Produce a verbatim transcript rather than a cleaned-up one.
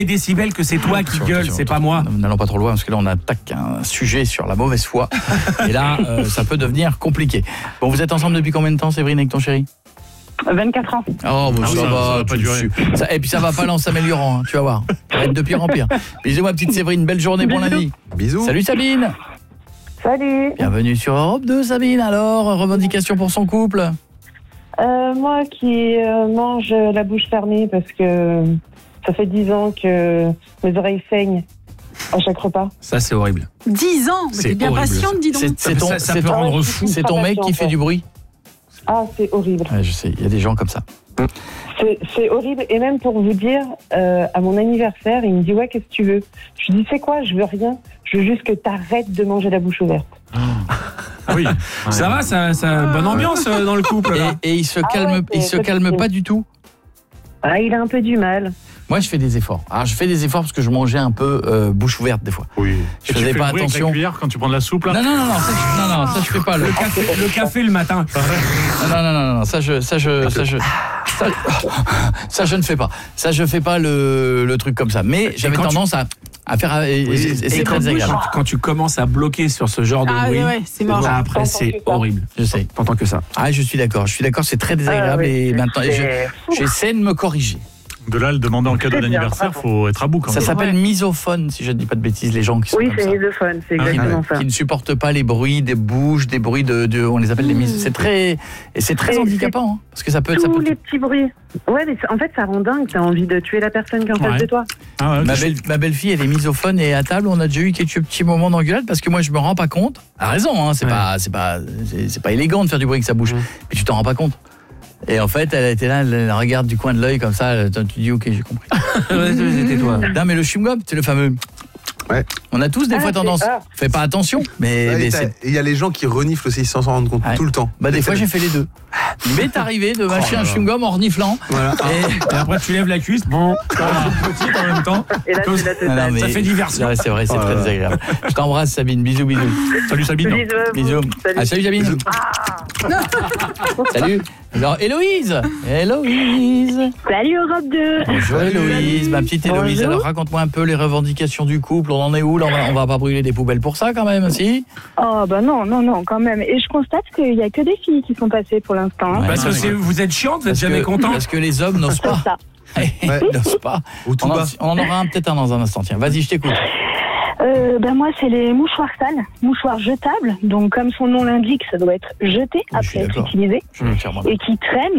décibels que c'est toi qui gueules, c'est pas moi. N'allons pas trop loin parce que là on attaque un sujet sur la mauvaise foi et là euh, ça peut devenir compliqué. Bon, vous êtes ensemble depuis combien de temps, Séverine, avec ton chéri? vingt-quatre ans. Oh, bon, ah ça, oui, ça, va, ça va pas durer. Ça, et puis ça va pas aller en s'améliorant, hein, tu vas voir. Ça va être de pire en pire. Bisous ma petite Séverine, belle journée, bon lundi. Bisous. Salut Sabine. Salut. Bienvenue sur Europe deux, Sabine. Alors, revendication pour son couple? Euh, moi qui euh, mange la bouche fermée parce que ça fait dix ans que mes oreilles saignent à chaque repas. Ça, c'est horrible. dix ans, mais C'est t'es bien horrible, patiente, dis donc. C'est c'est ton, Ça- ça c'est peut ton- rendre fou. c'est ton mec qui fait du bruit? Ah, c'est horrible. Ouais, je sais, il y a des gens comme ça. C'est, c'est horrible. Et même pour vous dire, euh, à mon anniversaire, il me dit « Ouais, qu'est-ce que tu veux ?» Je lui dis « C'est quoi? Je veux rien. Je veux juste que t'arrêtes de manger la bouche ouverte. Ah oui. Ça va, ça, ça bonne ambiance euh, dans le couple. là. Et, et il se Ah calme, ouais, il c'est se calme compliqué. pas du tout. » Ah, il a un peu du mal. Moi, je fais des efforts. Alors, je fais des efforts parce que je mangeais un peu euh, bouche ouverte des fois. Oui. Je Et tu faisais fais pas le bruit avec attention. la cuillère quand tu prends de la soupe là. Non, non, non, non, ça, je, non, non, ça, je fais pas. Le, Le café, le café le matin. non, non, non, non, non, ça, je, ça, je, ça, je, ça, ça, je ne fais pas. Ça, je fais pas le, le truc comme ça. Mais j'avais quand tendance à, à faire. Et, et c'est Et très quand, désagréable. quand- quand tu commences à bloquer sur ce genre de Ah bruit, ouais, c'est mort. là, après c'est horrible. Je sais. T'entends que ça. Ah, je suis d'accord. Je suis d'accord. C'est très désagréable Ah, oui, et c'est- maintenant, et je- c'est fou. j'essaie de me corriger. De là, le demander en cadeau C'est bien, d'anniversaire, bravo. faut être à bout quand Ça même. s'appelle Ouais. misophone, si je ne dis pas de bêtises, les gens qui sont Oui, comme c'est ça. misophone, c'est Ah, exactement qui, ça. qui ne supportent pas les bruits des bouches, des bruits de, de on les appelle les mises. C'est très et c'est très Et handicapant hein, parce que ça peut ça Tous peut les petits bruits. Ouais, mais en fait, ça rend dingue. T'as envie de tuer la personne qui est en Ouais. face de toi. Ah ouais, Ma tu- belle ma belle-fille, elle est misophone et à table, on a déjà eu quelques petits moments d'engueulade parce que moi je me rends pas compte. Elle a raison hein, c'est Ouais. pas c'est pas c'est c'est pas élégant de faire du bruit avec sa bouche. Ouais. Mais tu t'en rends pas compte. Et en fait, elle était là, elle, elle regarde du coin de l'œil comme ça, elle- tu dis OK, j'ai compris. C'était toi. Non mais le chewing-gum, c'est le fameux. Ouais. On a tous des Ah, fois c'est- tendance. ah. Fais pas attention, mais, Ouais, mais et t'as- c'est et il y a les gens qui reniflent aussi sans s'en rendre compte Ouais. tout le temps. bah des fois j'ai fait les deux. Il m'est arrivé de mâcher un chewing-gum en reniflant. Voilà. Et Et après tu lèves la cuisse, bon, t'as une petite en même temps. Et là, c'est la Non, totale. non, mais- Ça fait diversion. Ouais, c'est vrai, c'est Oh là très là. désagréable. Je t'embrasse Sabine, bisous bisous. Salut Sabine. Bisous à vous. Bisous. Salut. Ah, salut Sabine. Salut. Alors Héloïse. Héloïse. Salut Europe deux. Bonjour Héloïse, ma petite Héloïse. Bonjour. Alors raconte-moi un peu les revendications du couple, on en est où là, on va, on va pas brûler des poubelles pour ça quand même, si? Oh bah non, non, non, quand même. Et je constate qu'il n'y a que des filles qui sont passées pour l'instant. hein. Ouais. Parce que c'est- vous êtes chiante, vous êtes Parce jamais que- content. Parce que les hommes n'osent C'est pas. ça. Ils n'osent pas. Ou tout On en, bas. on en aura un peut-être un dans un instant. Tiens, vas-y, je t'écoute. Euh, ben moi, c'est les mouchoirs sales, mouchoirs jetables. Donc, comme son nom l'indique, ça doit être jeté Oui, je suis après être d'accord. utilisé Je vais me faire moi. et qui traînent.